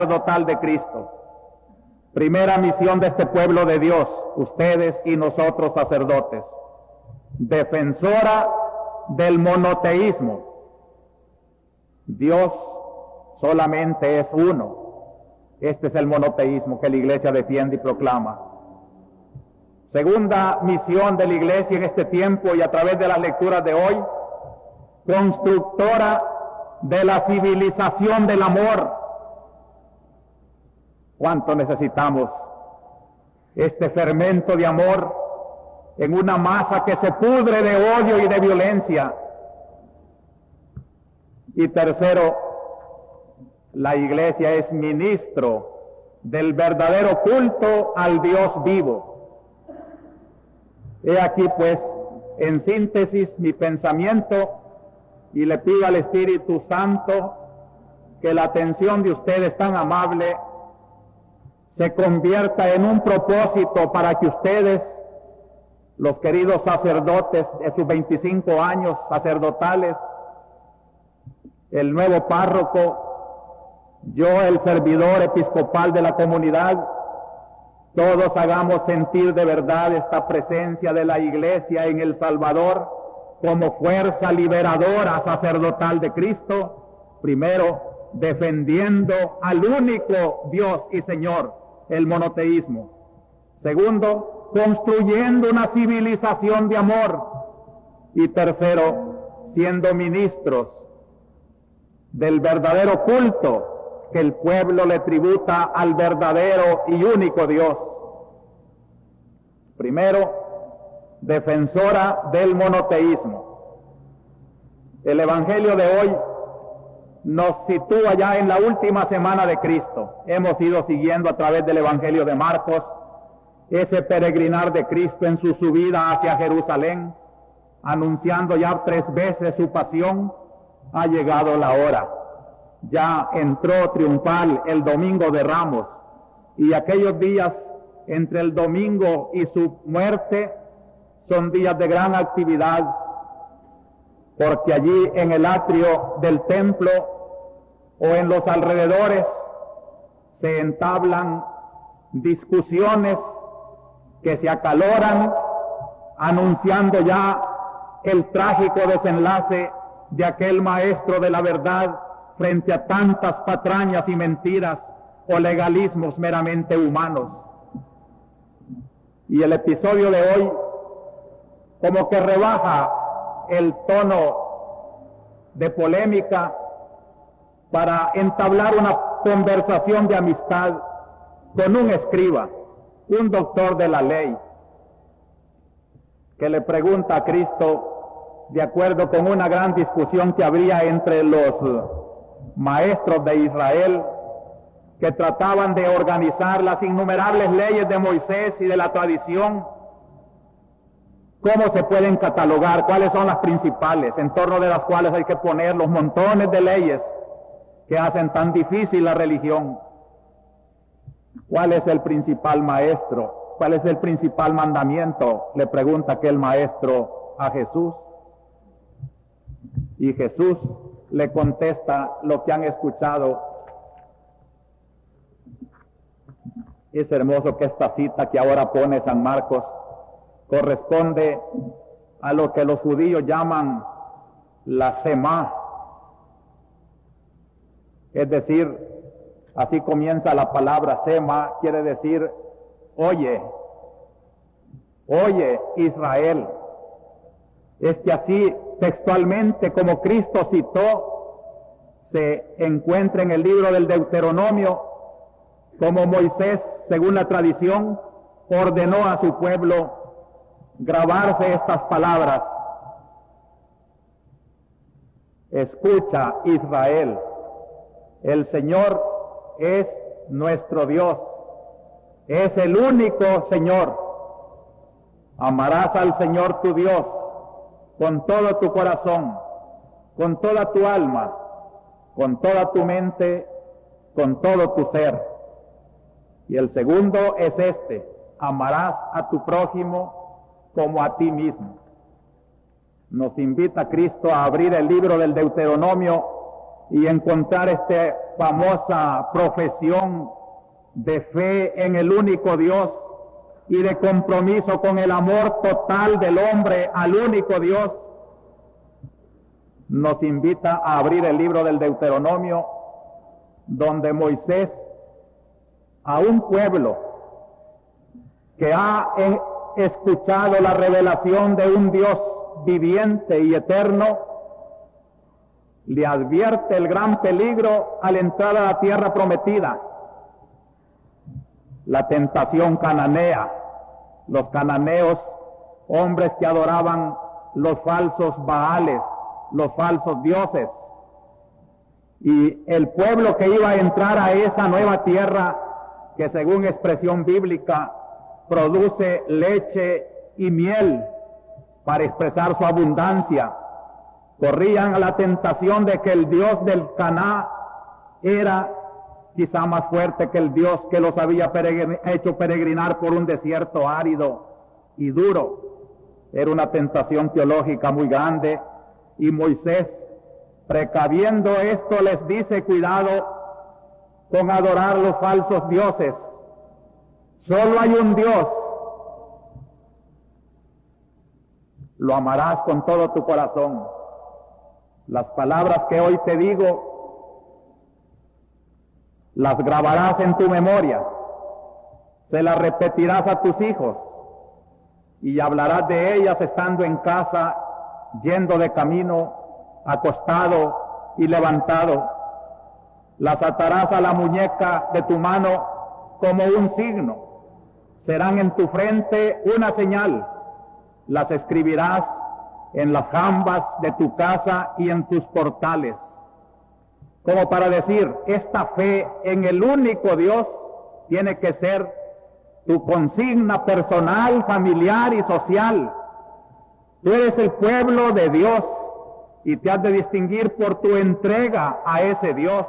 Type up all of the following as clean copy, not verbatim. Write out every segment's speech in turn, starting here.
sacerdotal de Cristo. Primera misión de este pueblo de Dios, ustedes y nosotros sacerdotes. Defensora del monoteísmo. Dios solamente es uno. Este es el monoteísmo que la Iglesia defiende y proclama. Segunda misión de la Iglesia en este tiempo y a través de las lecturas de hoy, constructora de la civilización del amor. ¿Cuánto necesitamos este fermento de amor en una masa que se pudre de odio y de violencia? Y tercero, la Iglesia es ministro del verdadero culto al Dios vivo. He aquí pues, en síntesis, mi pensamiento, y le pido al Espíritu Santo que la atención de ustedes tan amable se convierta en un propósito para que ustedes, los queridos sacerdotes de sus 25 años sacerdotales, el nuevo párroco, yo el servidor episcopal de la comunidad, todos hagamos sentir de verdad esta presencia de la Iglesia en El Salvador como fuerza liberadora sacerdotal de Cristo, primero defendiendo al único Dios y Señor, el monoteísmo. Segundo, construyendo una civilización de amor. Y tercero, siendo ministros del verdadero culto que el pueblo le tributa al verdadero y único Dios. Primero, defensora del monoteísmo. El Evangelio de hoy nos sitúa ya en la última semana de Cristo. Hemos ido siguiendo a través del Evangelio de Marcos ese peregrinar de Cristo en su subida hacia Jerusalén, anunciando ya 3 veces su pasión. Ha llegado la hora. Ya entró triunfal el domingo de Ramos, y aquellos días entre el domingo y su muerte son días de gran actividad, porque allí en el atrio del templo o en los alrededores se entablan discusiones que se acaloran, anunciando ya el trágico desenlace de aquel maestro de la verdad frente a tantas patrañas y mentiras o legalismos meramente humanos. Y el episodio de hoy como que rebaja el tono de polémica para entablar una conversación de amistad con un escriba, un doctor de la ley, que le pregunta a Cristo, de acuerdo con una gran discusión que habría entre los maestros de Israel, que trataban de organizar las innumerables leyes de Moisés y de la tradición, cómo se pueden catalogar, cuáles son las principales, en torno de las cuales hay que poner los montones de leyes que hacen tan difícil la religión. ¿Cuál es el principal maestro? ¿Cuál es el principal mandamiento? Le pregunta aquel maestro a Jesús. Y Jesús le contesta lo que han escuchado. Es hermoso que esta cita que ahora pone San Marcos corresponde a lo que los judíos llaman la Semá. Es decir, así comienza la palabra Sema, quiere decir, oye, oye Israel. Es que así textualmente como Cristo citó, se encuentra en el libro del Deuteronomio, como Moisés, según la tradición, ordenó a su pueblo grabarse estas palabras. Escucha, Israel, el Señor es nuestro Dios, es el único Señor. Amarás al Señor tu Dios con todo tu corazón, con toda tu alma, con toda tu mente, con todo tu ser. Y el segundo es este: amarás a tu prójimo como a ti mismo. Nos invita Cristo a abrir el libro del Deuteronomio y encontrar esta famosa profesión de fe en el único Dios y de compromiso con el amor total del hombre al único Dios, nos invita a abrir el libro del Deuteronomio, donde Moisés, a un pueblo que ha escuchado la revelación de un Dios viviente y eterno, le advierte el gran peligro al entrar a la tierra prometida, la tentación cananea. Los cananeos, hombres que adoraban los falsos baales, los falsos dioses, y el pueblo que iba a entrar a esa nueva tierra, que según expresión bíblica produce leche y miel para expresar su abundancia, corrían a la tentación de que el Dios del Caná era quizá más fuerte que el Dios que los había hecho peregrinar por un desierto árido y duro. Era una tentación teológica muy grande, y Moisés, precaviendo esto, les dice: cuidado con adorar los falsos dioses. Solo hay un Dios. Lo amarás con todo tu corazón. Las palabras que hoy te digo las grabarás en tu memoria, se las repetirás a tus hijos y hablarás de ellas estando en casa, yendo de camino, acostado y levantado. Las atarás a la muñeca de tu mano como un signo, serán en tu frente una señal, las escribirás en las jambas de tu casa y en tus portales, como para decir: esta fe en el único Dios tiene que ser tu consigna personal, familiar y social. Tú eres el pueblo de Dios y te has de distinguir por tu entrega a ese Dios.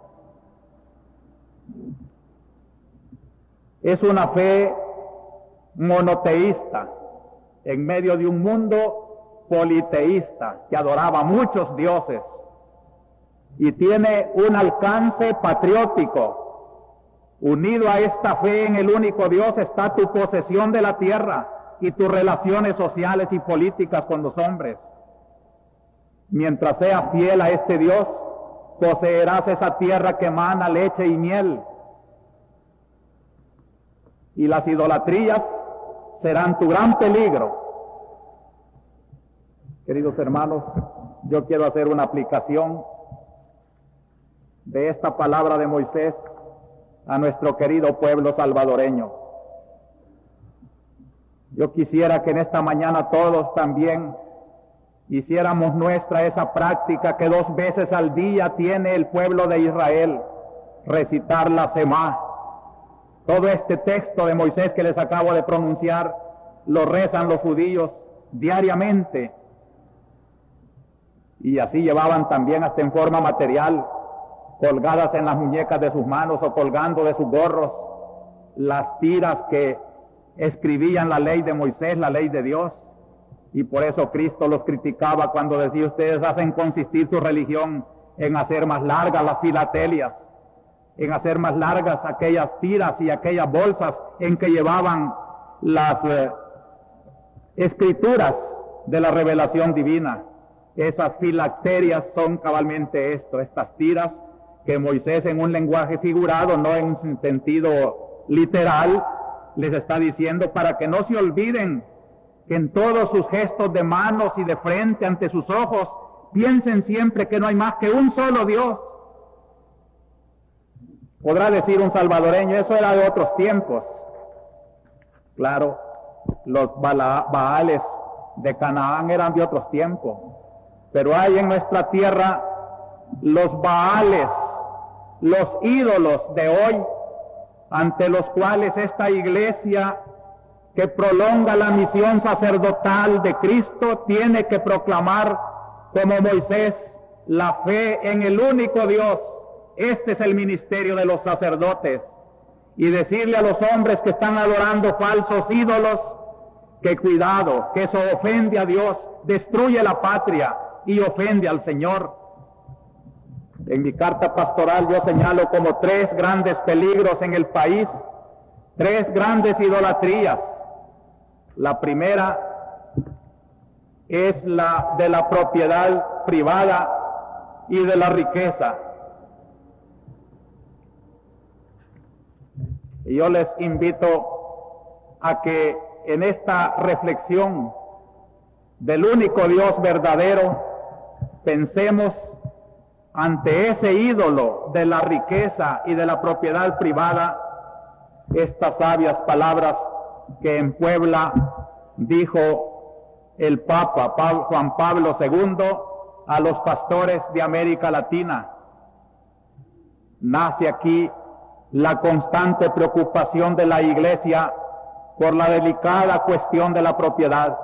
Es una fe monoteísta en medio de un mundo politeísta que adoraba muchos dioses, y tiene un alcance patriótico. Unido a esta fe en el único Dios está tu posesión de la tierra y tus relaciones sociales y políticas con los hombres. Mientras seas fiel a este Dios, poseerás esa tierra que emana leche y miel. Y las idolatrías serán tu gran peligro. Queridos hermanos, yo quiero hacer una aplicación de esta palabra de Moisés a nuestro querido pueblo salvadoreño. Yo quisiera que en esta mañana todos también hiciéramos nuestra esa práctica que 2 veces al día tiene el pueblo de Israel: recitar la Semá. Todo este texto de Moisés que les acabo de pronunciar lo rezan los judíos diariamente, y así llevaban también hasta en forma material, colgadas en las muñecas de sus manos o colgando de sus gorros, las tiras que escribían la ley de Moisés, la ley de Dios. Y por eso Cristo los criticaba cuando decía: ustedes hacen consistir su religión en hacer más largas las filatelias, en hacer más largas aquellas tiras y aquellas bolsas en que llevaban las escrituras de la revelación divina. Esas filacterias son cabalmente esto, estas tiras que Moisés, en un lenguaje figurado, no en un sentido literal, les está diciendo para que no se olviden que en todos sus gestos de manos y de frente ante sus ojos piensen siempre que no hay más que un solo Dios. Podrá decir un salvadoreño: eso era de otros tiempos. Claro, los baales de Canaán eran de otros tiempos, pero hay en nuestra tierra los baales, los ídolos de hoy, ante los cuales esta iglesia que prolonga la misión sacerdotal de Cristo tiene que proclamar, como Moisés, la fe en el único Dios. Este es el ministerio de los sacerdotes, y decirle a los hombres que están adorando falsos ídolos que cuidado, que eso ofende a Dios, destruye la patria y ofende al Señor. En mi carta pastoral yo señalo como 3 grandes peligros en el país, 3 grandes idolatrías. La primera es la de la propiedad privada y de la riqueza. Y yo les invito a que en esta reflexión del único Dios verdadero pensemos ante ese ídolo de la riqueza y de la propiedad privada estas sabias palabras que en Puebla dijo el Papa Juan Pablo II a los pastores de América Latina. Nace aquí la constante preocupación de la Iglesia por la delicada cuestión de la propiedad.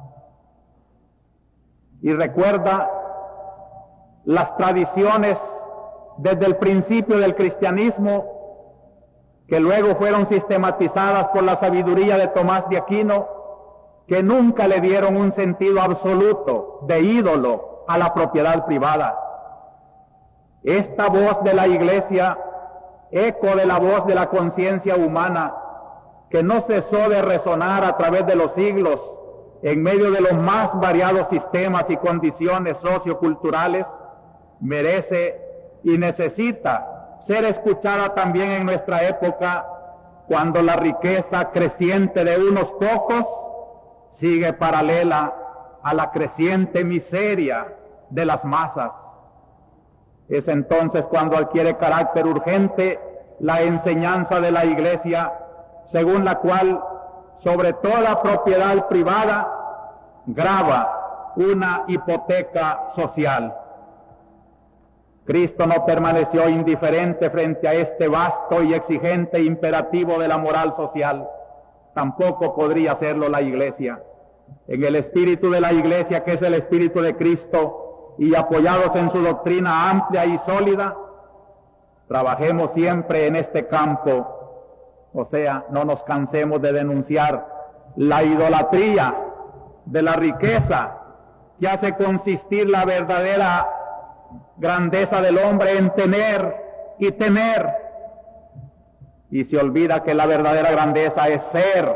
Y recuerda las tradiciones desde el principio del cristianismo, que luego fueron sistematizadas por la sabiduría de Tomás de Aquino, que nunca le dieron un sentido absoluto de ídolo a la propiedad privada. Esta voz de la Iglesia, eco de la voz de la conciencia humana, que no cesó de resonar a través de los siglos en medio de los más variados sistemas y condiciones socioculturales, merece y necesita ser escuchada también en nuestra época, cuando la riqueza creciente de unos pocos sigue paralela a la creciente miseria de las masas. Es entonces cuando adquiere carácter urgente la enseñanza de la Iglesia, según la cual sobre toda propiedad privada grava una hipoteca social. Cristo no permaneció indiferente frente a este vasto y exigente imperativo de la moral social. Tampoco podría hacerlo la Iglesia. En el espíritu de la Iglesia, que es el espíritu de Cristo, y apoyados en su doctrina amplia y sólida, trabajemos siempre en este campo. O sea, no nos cansemos de denunciar la idolatría de la riqueza, que hace consistir la verdadera grandeza del hombre en tener y tener, y se olvida que la verdadera grandeza es ser.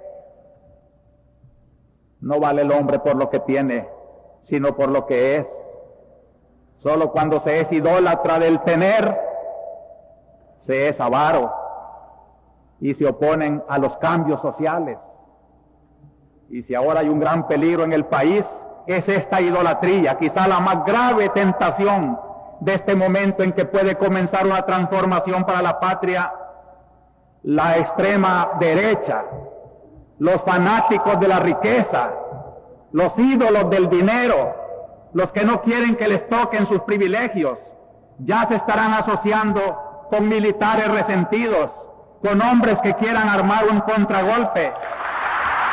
No vale el hombre por lo que tiene, sino por lo que es. Solo cuando se es idólatra del tener, se es avaro y se oponen a los cambios sociales. Y si ahora hay un gran peligro en el país, es esta idolatría, quizá la más grave tentación de este momento en que puede comenzar una transformación para la patria. La extrema derecha, los fanáticos de la riqueza, los ídolos del dinero, los que no quieren que les toquen sus privilegios, ya se estarán asociando con militares resentidos, con hombres que quieran armar un contragolpe